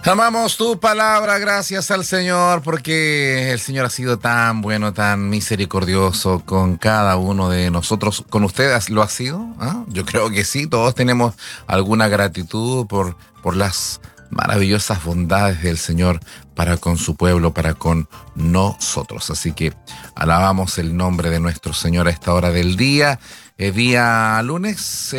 Amamos tu palabra, gracias al Señor, porque el Señor ha sido tan bueno, tan misericordioso con cada uno de nosotros. ¿Con ustedes lo ha sido? ¿Ah? Yo creo que sí, todos tenemos alguna gratitud por las maravillosas bondades del Señor para con su pueblo, para con nosotros. Así que alabamos el nombre de nuestro Señor a esta hora del día. Día lunes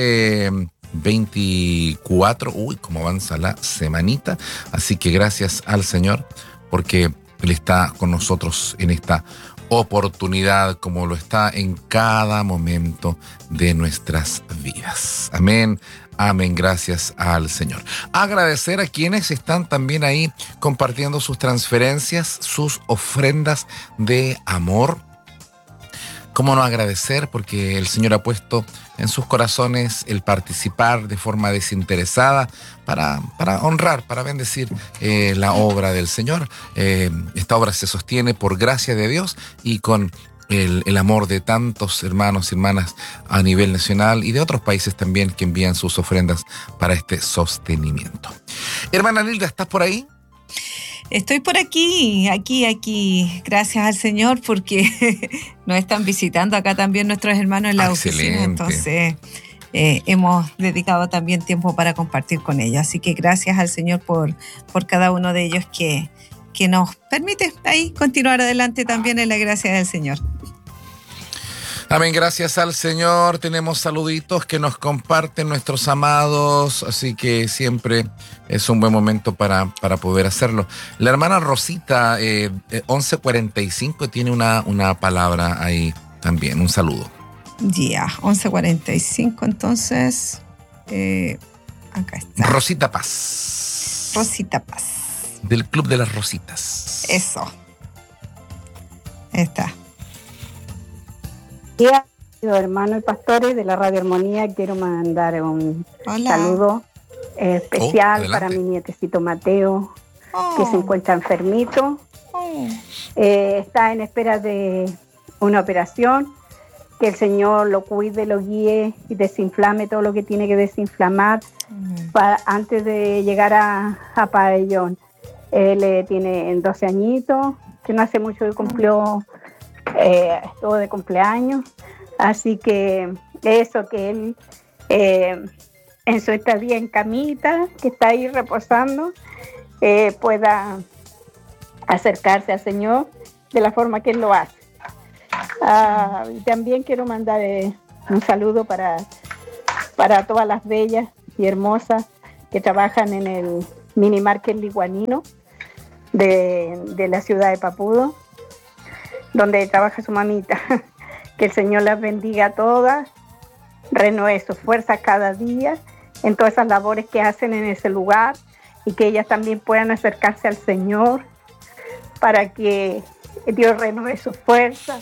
24, cómo avanza la semanita. Así que gracias al Señor porque Él está con nosotros en esta oportunidad, como lo está en cada momento de nuestras vidas. Amén. Amén, gracias al Señor. Agradecer a quienes están también ahí compartiendo sus transferencias, sus ofrendas de amor. ¿Cómo no agradecer? Porque el Señor ha puesto en sus corazones el participar de forma desinteresada para honrar, para bendecir la obra del Señor. Esta obra se sostiene por gracia de Dios y con el amor de tantos hermanos y hermanas a nivel nacional y de otros países también que envían sus ofrendas para este sostenimiento. Hermana Nilda, ¿estás por ahí? Estoy por aquí. Gracias al Señor porque nos están visitando acá también nuestros hermanos en la oficina. Entonces hemos dedicado también tiempo para compartir con ellos. Así que gracias al Señor por cada uno de ellos que nos permite ahí continuar adelante también en la gracia del Señor. Amén, gracias al Señor. Tenemos saluditos que nos comparten nuestros amados, así que siempre es un buen momento para poder hacerlo. La hermana Rosita, 1145, tiene una palabra ahí también, un saludo. Ya, 1145, entonces, acá está. Rosita Paz. Rosita Paz. Del Club de las Rositas. Eso. Ahí está. Días, hermanos y pastores de la Radio Armonía, quiero mandar un saludo especial para mi nietecito Mateo, que se encuentra enfermito. Está en espera de una operación, que el Señor lo cuide, lo guíe y desinflame todo lo que tiene que desinflamar antes de llegar a pabellón. Él tiene 12 añitos, que no hace mucho que cumplió. Estuvo de cumpleaños, así que eso, que él en su estadía en camita, que está ahí reposando, pueda acercarse al Señor de la forma que él lo hace. Y también quiero mandar un saludo para todas las bellas y hermosas que trabajan en el mini market liguanino de la ciudad de Papudo, donde trabaja su mamita. Que el Señor las bendiga a todas, renueve sus fuerzas cada día en todas esas labores que hacen en ese lugar y que ellas también puedan acercarse al Señor para que Dios renueve sus fuerzas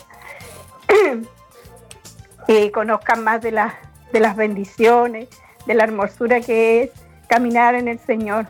y conozcan más de las bendiciones, de la hermosura que es caminar en el Señor.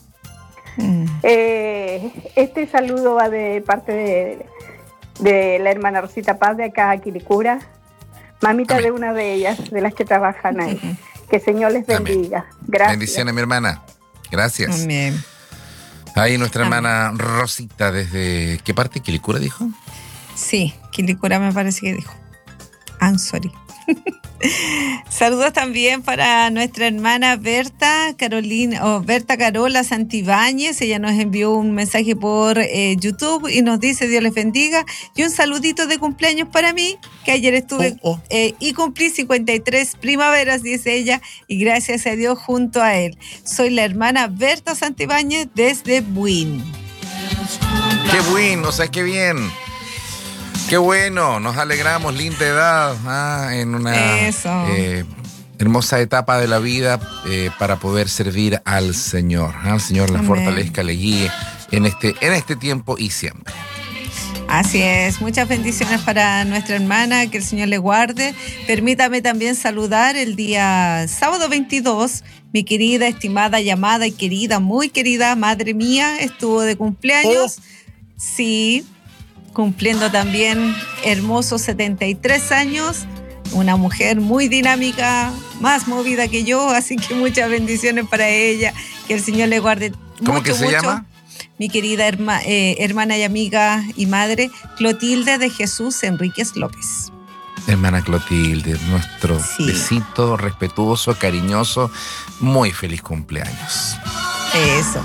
Este saludo va de parte de la hermana Rosita Paz de acá a Quilicura, mamita Amén. De una de ellas, de las que trabajan ahí. Que el Señor les bendiga. Amén. Gracias. Bendiciones, mi hermana. Gracias. Amén. Ahí nuestra hermana Rosita, ¿desde qué parte? ¿Quilicura dijo? Sí, Quilicura me parece que dijo. I'm sorry. Saludos también para nuestra hermana Berta Carola Santibáñez. Ella nos envió un mensaje por YouTube y nos dice: Dios les bendiga, y un saludito de cumpleaños para mí, que ayer estuve y cumplí 53 primaveras, dice ella, y gracias a Dios junto a él. Soy la hermana Berta Santibáñez desde Buin. ¡Qué bueno! O sea, qué bien. Qué bueno, nos alegramos, linda edad, en una hermosa etapa de la vida para poder servir al Señor. El Señor la fortalezca, le guíe en este tiempo y siempre. Así es, muchas bendiciones para nuestra hermana, que el Señor le guarde. Permítame también saludar el día sábado 22, mi querida, estimada, llamada y querida, muy querida madre mía, estuvo de cumpleaños. Sí, cumpliendo también hermosos 73 años, una mujer muy dinámica, más movida que yo, así que muchas bendiciones para ella, que el Señor le guarde mucho. ¿Cómo que se llama? Mi querida hermana y amiga y madre, Clotilde de Jesús Enríquez López. Hermana Clotilde, nuestro besito respetuoso, cariñoso, muy feliz cumpleaños. Eso.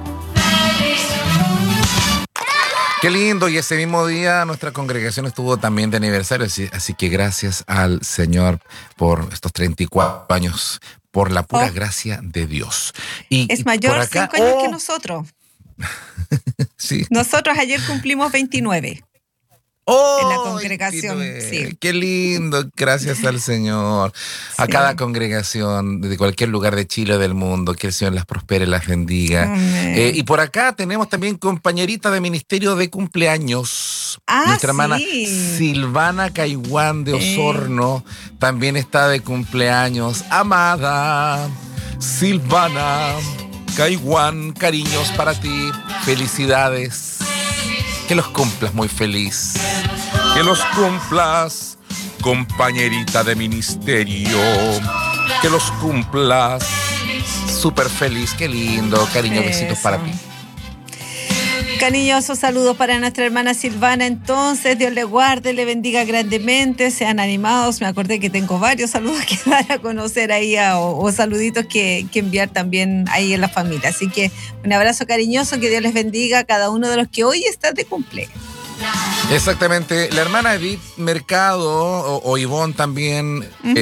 Qué lindo, y ese mismo día nuestra congregación estuvo también de aniversario, así que gracias al Señor por estos 34 años, por la pura gracia de Dios. Y es mayor 5 años que nosotros. Sí. Nosotros ayer cumplimos 29. En la congregación. Sí. Qué lindo, gracias al Señor. A cada congregación de cualquier lugar de Chile o del mundo, que el Señor las prospere, las bendiga. Y por acá tenemos también compañerita de ministerio de cumpleaños. Nuestra hermana Silvana Caiguán de Osorno también está de cumpleaños. Amada Silvana Caiguán, cariños para ti, felicidades. Que los cumplas muy feliz. Que los cumplas, compañerita de ministerio. Que los cumplas súper feliz. Qué lindo. Cariño, besitos para ti. Cariñosos saludos para nuestra hermana Silvana. Entonces, Dios le guarde, le bendiga grandemente. Sean animados. Me acordé que tengo varios saludos que dar a conocer ahí o saluditos que enviar también ahí en la familia. Así que un abrazo cariñoso. Que Dios les bendiga a cada uno de los que hoy están de cumpleaños. Exactamente. La hermana Edith Mercado o Ivonne también,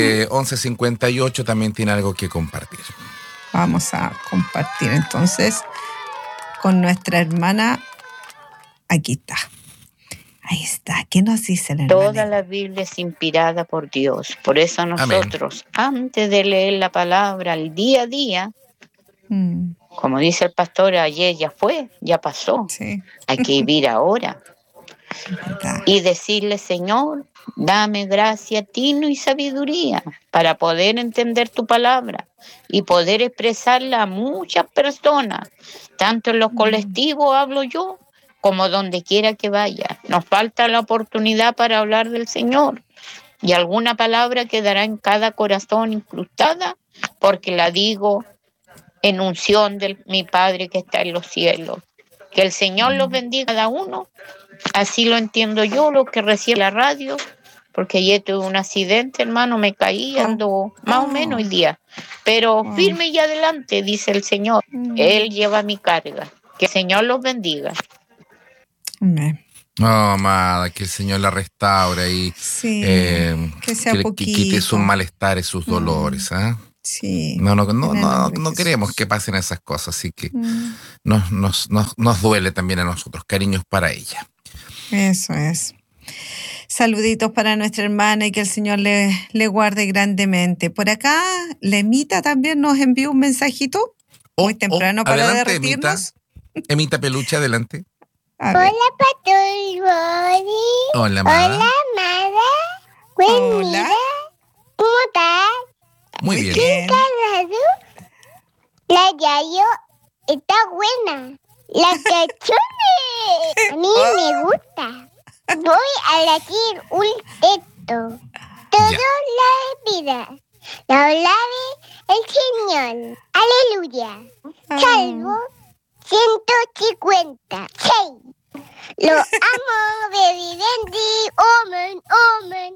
1158, también tiene algo que compartir. Vamos a compartir entonces con nuestra hermana. Aquí está. Ahí está. ¿Qué nos dice la hermana? Toda la Biblia es inspirada por Dios. Por eso nosotros, antes de leer la palabra al día a día, como dice el pastor, ayer ya fue, ya pasó. Sí. Hay que vivir ahora. Y decirle, Señor, dame gracia, tino y sabiduría para poder entender tu palabra y poder expresarla a muchas personas, tanto en los colectivos hablo yo, como donde quiera que vaya. Nos falta la oportunidad para hablar del Señor y alguna palabra quedará en cada corazón incrustada porque la digo en unción de mi Padre que está en los cielos. Que el Señor los bendiga a cada uno. Así lo entiendo yo, lo que recibe la radio, porque ayer tuve un accidente, hermano, me caí, ando más o menos hoy día. Pero firme y adelante, dice el Señor. Él lleva mi carga. Que el Señor los bendiga. Amén. Oh, amada, que el Señor la restaure y que sea que quite sus malestares, sus dolores. Sí. No queremos que pasen esas cosas, así que nos duele también a nosotros. Cariños para ella. Eso es. Saluditos para nuestra hermana y que el Señor le guarde grandemente. Por acá, Lemita también nos envió un mensajito muy temprano para adelante, derretirnos. Emita Peluche, adelante. Hola, Pastor Bori. Hola, Amada. Hola, Amada. Buenas. ¿Cómo estás? Muy bien. ¿Qué la Yayo está buena. La cachone. A mí me gusta. Voy a elegir un texto. Todo la vida. La alabe el Señor. Aleluya. Salvo 156. Lo amo, baby Bendy. Omen.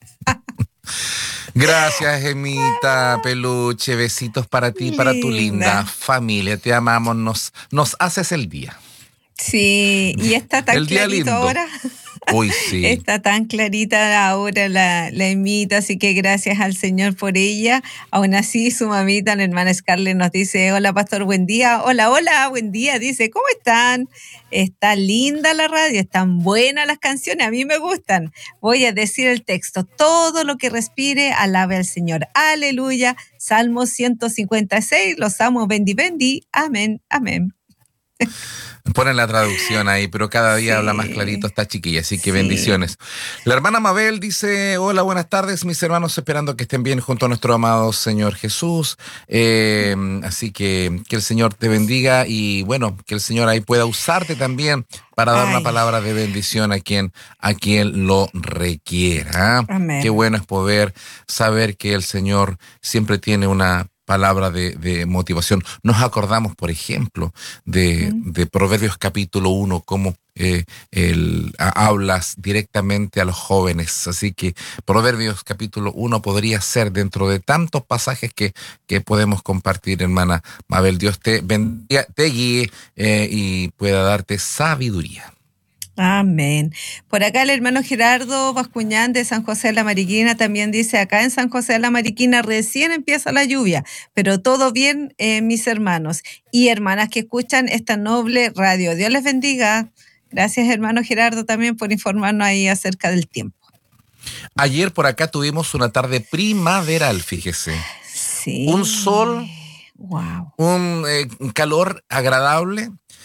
Gracias, Emita Peluche. Besitos para ti y para tu linda familia. Te amamos. Nos haces el día. Sí, y está tan clarito ahora. Uy, sí. Está tan clarita ahora la Emita, así que gracias al Señor por ella. Aún así, su mamita, la hermana Scarlett, nos dice, hola, pastor, buen día. Hola, buen día. Dice, ¿cómo están? Está linda la radio, están buenas las canciones, a mí me gustan. Voy a decir el texto. Todo lo que respire, alabe al Señor. Aleluya. Salmo 156, los amo, bendi. Amén. Ponen la traducción ahí, pero cada día habla más clarito esta chiquilla, así que bendiciones. La hermana Mabel dice, hola, buenas tardes, mis hermanos, esperando que estén bien junto a nuestro amado Señor Jesús. Así que el Señor te bendiga y bueno, que el Señor ahí pueda usarte también para dar una palabra de bendición a quien lo requiera. Amén. Qué bueno es poder saber que el Señor siempre tiene una palabra de motivación. Nos acordamos, por ejemplo, de Proverbios capítulo 1, cómo hablas directamente a los jóvenes. Así que Proverbios capítulo 1 podría ser dentro de tantos pasajes que podemos compartir, hermana Mabel. Dios te bendiga, te guíe y pueda darte sabiduría. Amén. Por acá el hermano Gerardo Bascuñán de San José de la Mariquina también dice, acá en San José de la Mariquina recién empieza la lluvia, pero todo bien, mis hermanos y hermanas que escuchan esta noble radio. Dios les bendiga. Gracias, hermano Gerardo, también por informarnos ahí acerca del tiempo. Ayer por acá tuvimos una tarde primaveral, fíjese. Sí. Un sol, wow. Un calor agradable.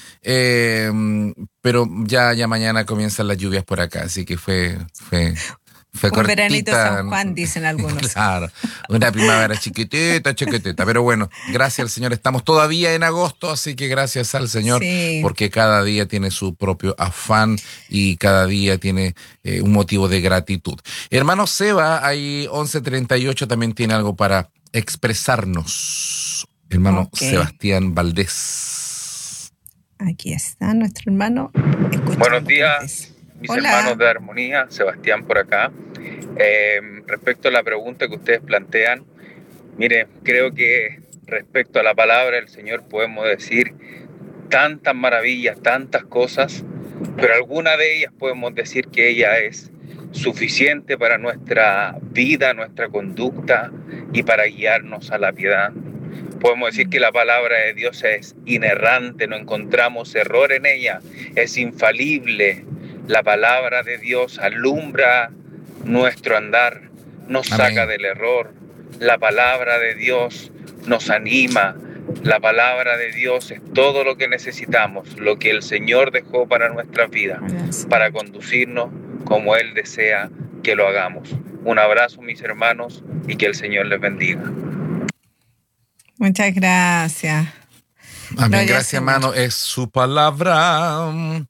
Pero ya mañana comienzan las lluvias por acá, así que fue un cortita, veranito San Juan, dicen algunos. Claro, una primavera chiquitita, pero bueno, gracias al Señor, estamos todavía en agosto, así que gracias al Señor, porque cada día tiene su propio afán y cada día tiene un motivo de gratitud. Hermano Seba, ahí 11:38 también tiene algo para expresarnos. Hermano Sebastián Valdés. Aquí está nuestro hermano. Buenos días, mis hermanos de Armonía, Sebastián por acá. Respecto a la pregunta que ustedes plantean, mire, creo que respecto a la palabra del Señor podemos decir tantas maravillas, tantas cosas, pero alguna de ellas podemos decir que ella es suficiente para nuestra vida, nuestra conducta y para guiarnos a la piedad. Podemos decir que la palabra de Dios es inerrante, no encontramos error en ella, es infalible. La palabra de Dios alumbra nuestro andar, nos saca del error. La palabra de Dios nos anima. La palabra de Dios es todo lo que necesitamos, lo que el Señor dejó para nuestra vida, para conducirnos como Él desea que lo hagamos. Un abrazo, mis hermanos, y que el Señor les bendiga. Muchas gracias. Amén, gracias, hermano. Es su palabra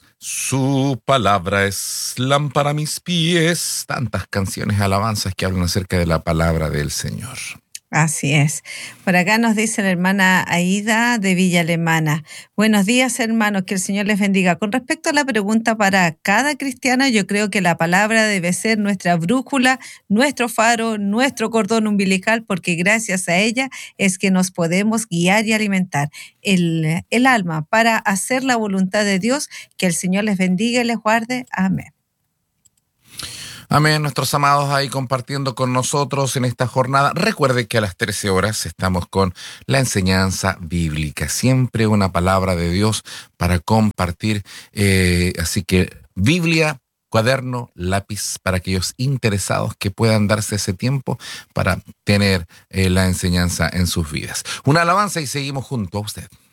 es lámpara a mis pies. Tantas canciones, alabanzas que hablan acerca de la palabra del Señor. Así es. Por acá nos dice la hermana Aida de Villa Alemana. Buenos días, hermanos, que el Señor les bendiga. Con respecto a la pregunta para cada cristiana, yo creo que la palabra debe ser nuestra brújula, nuestro faro, nuestro cordón umbilical, porque gracias a ella es que nos podemos guiar y alimentar el alma para hacer la voluntad de Dios. Que el Señor les bendiga y les guarde. Amén. Amén, nuestros amados ahí compartiendo con nosotros en esta jornada. Recuerde que a las 13 horas estamos con la enseñanza bíblica, siempre una palabra de Dios para compartir. Así que Biblia, cuaderno, lápiz para aquellos interesados que puedan darse ese tiempo para tener la enseñanza en sus vidas. Una alabanza y seguimos junto a usted.